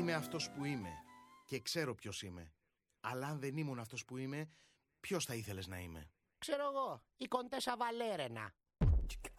Είμαι αυτός που είμαι και ξέρω ποιος είμαι. Αλλά αν δεν ήμουν αυτός που είμαι, ποιος θα ήθελες να είμαι? Ξέρω εγώ, η Κοντέσα Βαλέρενα.